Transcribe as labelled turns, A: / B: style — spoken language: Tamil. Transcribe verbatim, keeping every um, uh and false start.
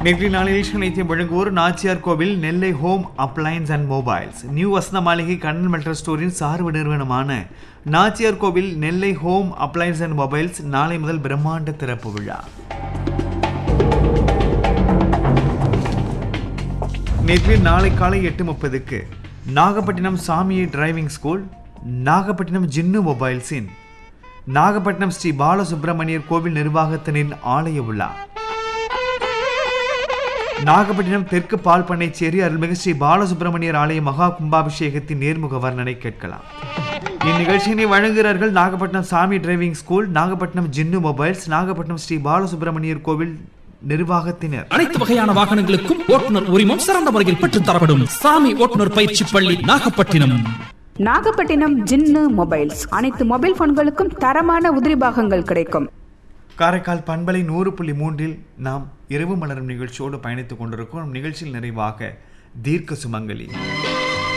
A: நேற்று நாளில் நிலையத்தை வழங்குவோர் நாச்சியார் கோவில் நெல்லை home appliances and mobiles. New வசந்த மாளிகை கண்ணன் மெட்ரோ ஸ்டோரின் சார்பு நிறுவனமான நாச்சியார் கோவில் நெல்லை ஹோம் அப்ளையன்ஸ் அண்ட் மொபைல்ஸ் நாளை முதல் பிரம்மாண்ட திறப்பு விழா. நேற்று நாளை காலை எட்டு முப்பதுக்கு நாகப்பட்டினம் சாமியை டிரைவிங் ஸ்கூல், நாகப்பட்டினம் ஜின்னு மொபைல்ஸின் நாகப்பட்டினம் ஸ்ரீ பாலசுப்பிரமணியர் கோவில் நிர்வாகத்தினின் ஆலய விழா. நாகப்பட்டினம் தெற்கு பால் பண்ணைச்சேரி அருள்மிகு ஸ்ரீ பாலசுப்பிரமணியர் ஆலய மகா கும்பாபிஷேகத்தின் நேர்முக வர்ணனை கேட்கலாம். இந்நிகழ்ச்சியினை வழங்குகிறார்கள் நாகப்பட்டினம் சாமி டிரைவிங் ஸ்கூல், நாகப்பட்டினம் ஜின்னு மொபைல்ஸ், நாகப்பட்டினம் ஸ்ரீ பாலசுப்பிரமணியர் கோவில் நிர்வாகத்தினர்.
B: அனைத்து வகையான வாகனங்களுக்கும் ஓட்டுநர் உரிமம் சிறந்த முறையில் பெற்றுத் தரப்படும் சாமி ஓட்டுநர் பயிற்சி பள்ளி நாகப்பட்டினம்.
C: நாகப்பட்டினம் ஜின்னு மொபைல்ஸ் அனைத்து மொபைல் போன்களுக்கும் தரமான உதிரி பாகங்கள் கிடைக்கும்.
A: காரைக்கால் பண்பலை நூறு புள்ளி மூன்றில் நாம் இரவு மலரும் நிகழ்ச்சியோடு பயணித்துக் கொண்டிருக்கும். நிகழ்ச்சியில் நிறைவாக தீர்க்க சுமங்கலி.